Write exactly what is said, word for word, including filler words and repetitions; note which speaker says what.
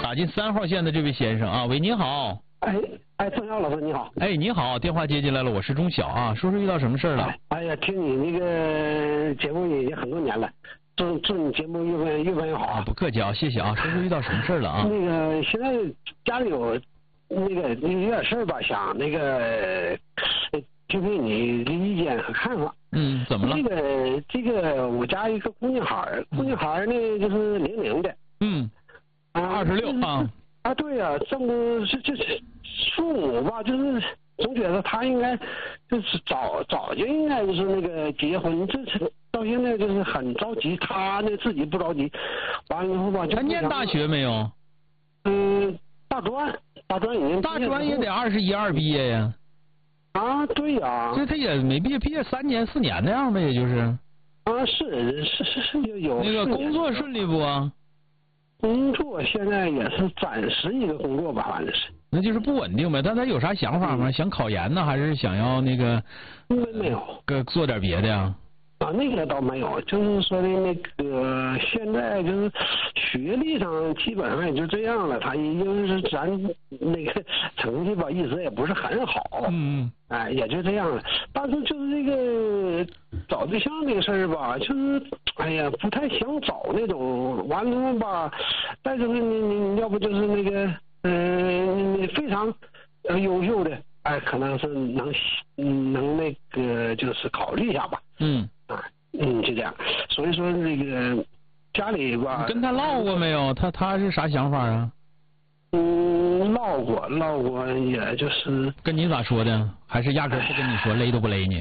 Speaker 1: 打进三号线的这位先生啊，喂，你好。
Speaker 2: 哎哎，钟晓老师你好。
Speaker 1: 哎，你好，电话接进来了，我是钟晓啊，说说遇到什么事了？
Speaker 2: 哎？哎呀，听你那个节目已经很多年了，祝祝你节目越办越办越好啊！
Speaker 1: 不客气啊，谢谢啊。说说遇到什么事了啊？
Speaker 2: 那个现在家里有那个有点事儿吧，想那个听听你的意见和看法。
Speaker 1: 嗯，怎么了？
Speaker 2: 这个这个，我家一个姑娘孩，姑娘孩呢就是零零的。
Speaker 1: 嗯。
Speaker 2: 啊，
Speaker 1: 二十六啊。
Speaker 2: 啊，对呀、啊，这么是就是父母吧，就是总觉得他应该就是早早就应该就是那个结婚，这是到现在就是很着急，他呢自己不着急，完了以后吧，就
Speaker 1: 他念大学没有？
Speaker 2: 嗯，大专，大专已经
Speaker 1: 大专也得二十一二毕业呀。
Speaker 2: 啊，对呀、啊。
Speaker 1: 这他也没毕业，毕业三年四年那样呗，也就是。
Speaker 2: 啊，是是是是有有。
Speaker 1: 那个工作顺利不啊？
Speaker 2: 工作现在也是暂时一个工作吧，反正是。
Speaker 1: 那就是不稳定呗。但他有啥想法吗？嗯、想考研呢，还是想要那个？
Speaker 2: 没没有。
Speaker 1: 呃，做点别的呀？
Speaker 2: 啊，那个倒没有，就是说的那个现在就是学历上基本上也就这样了。他已经是咱那个成绩吧，一直也不是很好。
Speaker 1: 嗯嗯。
Speaker 2: 哎，也就这样了。但是就是这个找对象这个事儿吧，就是哎呀，不太想找那种完了吧。再就是你你你要不就是那个嗯、呃、非常呃优秀的，哎，可能是能能那个就是考虑一下吧。
Speaker 1: 嗯。
Speaker 2: 啊，嗯，就这样。所以说这个家里吧，
Speaker 1: 你跟他唠过没有？他他是啥想法啊？
Speaker 2: 嗯，唠过，唠过，也就是
Speaker 1: 跟你咋说的？还是压根不跟你说，勒都不勒你？